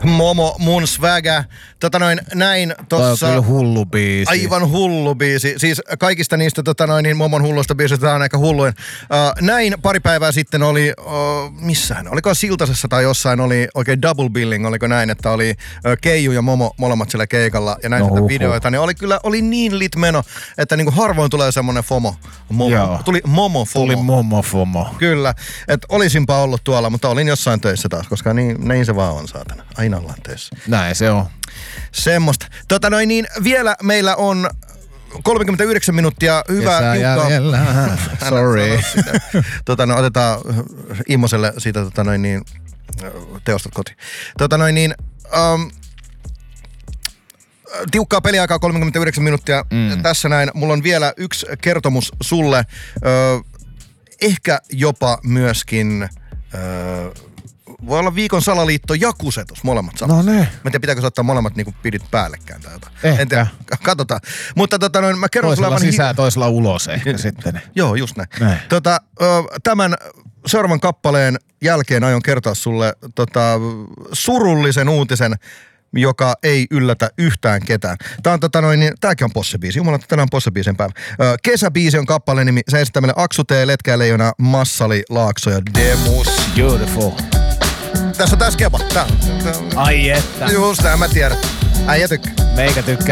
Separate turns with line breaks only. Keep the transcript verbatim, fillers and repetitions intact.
Momo mun swagger. Tota noin, näin tossa.
Toi on kyllä hullu biisi.
Aivan hullu biisi. Siis kaikista niistä tota noin, niin Momon hulluista biisistä tää on aika hulluin. Uh, näin pari päivää sitten oli, uh, missähän, oliko Siltasessa tai jossain oli oikein double billing, oliko näin, että oli uh, Keiju ja Momo molemmat siellä keikalla ja näin no, videoita, niin oli kyllä, oli niin lit meno, että niinku harvoin tulee semmonen FOMO. Momo.
Joo.
Tuli Momo FOMO.
Tuli Momo FOMO.
Kyllä, että olisinpa ollut tuolla, mutta olin jossain töissä taas, koska niin, niin se vaan on, saatana. Aina ollaan töissä.
Näin se on.
Semmosta. Tota noin niin, vielä meillä on kolmekymmentäyhdeksän minuuttia. Hyvä Jukka.
Sorry.
tota no, otetaan Immoselle siitä tota noin niin, teostot kotiin. Tota noin niin, um, tiukkaa peliaikaa kolmekymmentäyhdeksän minuuttia. Mm. Tässä näin. Mulla on vielä yksi kertomus sulle. Ö, ehkä jopa myöskin... Ö, voi olla viikon salaliitto ja kusetus, molemmat samat.
No ne.
Mä en tiedä, pitääkö ottaa molemmat niinku pidit päällekkäin tai jotain.
Ehkä.
En tiedä, katsotaan. Mutta tota noin, mä kerron
toisella
sulle aivan...
sisään, hi- toisella ulos ehkä sitten.
Joo, just näin.
näin.
Tota, tämän seuraavan kappaleen jälkeen aion kertoa sulle tota, surullisen uutisen, joka ei yllätä yhtään ketään. Tää on tota noin, niin tääkin on Posse-biisi. Jumala, tänään on Posse-biisin päivä. Ö, Kesäbiisi on kappaleen nimi. Se esittää meille Aksu T, Letkä Leijona, Massali, Laakso ja Demus.
Beautiful.
Tässä on tää skeba. Tää, tää.
Ai että.
Just tää, mä tiedän. Äijä tykkää.
Meikä tykkää.